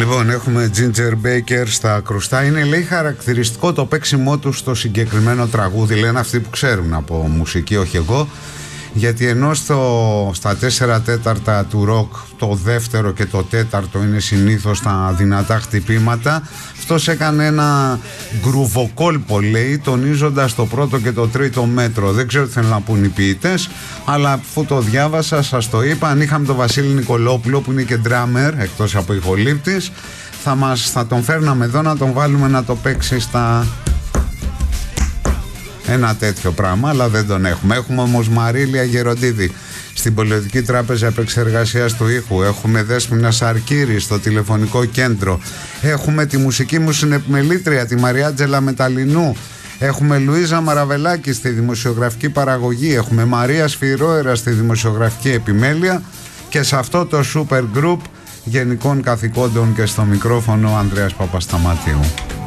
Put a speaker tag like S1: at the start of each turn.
S1: Λοιπόν, έχουμε Ginger Baker στα κρουστά. Είναι, λέει, χαρακτηριστικό το παίξιμό του στο συγκεκριμένο τραγούδι. Λένε αυτοί που ξέρουν από μουσική, όχι εγώ. Γιατί ενώ στα 4 τέταρτα του ροκ το δεύτερο και το τέταρτο είναι συνήθως τα δυνατά χτυπήματα, αυτός έκανε ένα γκρουβοκόλπο, λέει, τονίζοντας το πρώτο και το τρίτο μέτρο. Δεν ξέρω τι θέλουν να πούν οι ποιητές, αλλά αφού το διάβασα σας το είπα. Αν είχαμε τον Βασίλη Νικολόπουλο, που είναι και ντράμερ εκτός από ηχολήπτης, θα τον φέρναμε εδώ να τον βάλουμε να το παίξει στα... ένα τέτοιο πράγμα, αλλά δεν τον έχουμε. Έχουμε όμως Μαρίλια Γεροντίδη στην Πολιτική Τράπεζα Επεξεργασίας του Ήχου. Έχουμε Δέσποινα Σαρκύρη στο τηλεφωνικό κέντρο. Έχουμε τη μουσική μου συνεπιμελήτρια, τη Μαριάτζελα Μεταλλινού. Έχουμε Λουίζα Μαραβελάκη στη δημοσιογραφική παραγωγή. Έχουμε Μαρία Σφυρόερα στη δημοσιογραφική επιμέλεια. Και σε αυτό το super group γενικών καθηκόντων και στο μικρόφωνο ο Ανδρέας Παπασταμάτιου.